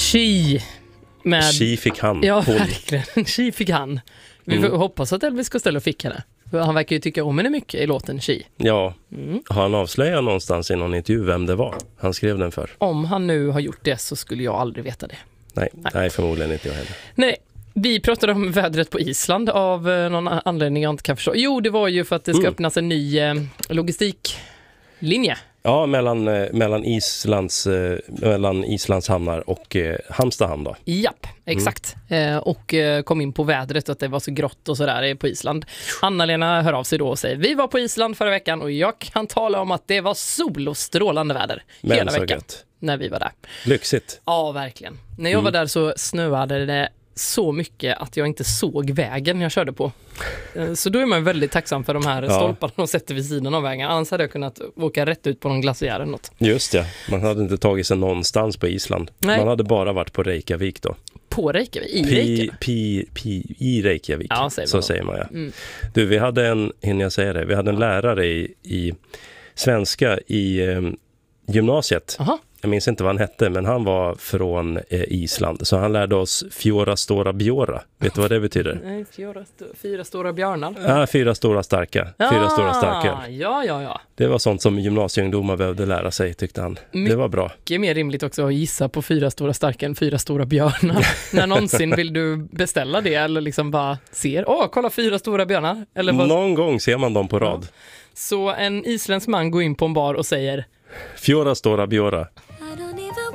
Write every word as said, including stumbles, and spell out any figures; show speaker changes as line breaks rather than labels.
Chi. Med...
Chi fick han.
Ja,
Hon.
verkligen. Chi fick han. Vi mm. hoppas att Elvis Costello fick henne. För han verkar ju tycka om henne mycket i låten Chi.
Ja, mm. har han avslöjat någonstans i någon intervju vem det var han skrev den för?
Om han nu har gjort det så skulle jag aldrig veta det.
Nej, nej. nej förmodligen inte jag heller.
Nej, vi pratade om vädret på Island av eh, någon anledning jag inte kan förstå. Jo, det var ju för att det ska mm. öppnas en ny eh, logistiklinje.
Ja, mellan, eh, mellan, Islands, eh, mellan Islands hamnar och eh, Halmstad hamn då.
Japp, exakt. Mm. Eh, och eh, kom in på vädret och att det var så grått och sådär på Island. Anna-Lena hör av sig då och säger vi var på Island förra veckan och jag kan tala om att det var sol och strålande väder
Men
hela veckan
gött.
När vi var där.
Lyxigt.
Ja, verkligen. När jag
mm.
var där så snöade det så mycket att jag inte såg vägen jag körde på. Så då är man väldigt tacksam för de här ja. stolparna de sätter vid sidan av vägen. Annars hade jag kunnat åka rätt ut på någon glaciär eller något.
Just det, man hade inte tagit sig någonstans på Island. Nej. Man hade bara varit på Reykjavik då.
På Reykjavik? I
Pi,
Reykjavik?
Pi, pi, I Reykjavik,
ja, säger
så
man
säger man ja.
Mm.
Du, vi hade en, hinner jag säga det, vi hade en lärare i, i svenska i eh, gymnasiet.
Aha.
Jag minns inte vad han hette, men han var från eh, Island. Så han lärde oss Fjora Stora Bjora. Vet du vad det betyder?
Nej, fjora st- fyra stora björnar.
Ja, fyra stora starka.
Ja,
fyra stora starka.
Ja, ja, ja.
Det var sånt som gymnasieungdomar behövde lära sig, tyckte han.
My-
det var bra.
Mycket mer rimligt också att gissa på fyra stora starka än fyra stora björnar. När någonsin vill du beställa det eller liksom bara ser, åh, kolla fyra stora björnar. Eller vad...
Någon gång ser man dem på rad.
Ja. Så en isländsk man går in på en bar och säger
Fjora Stora Bjora.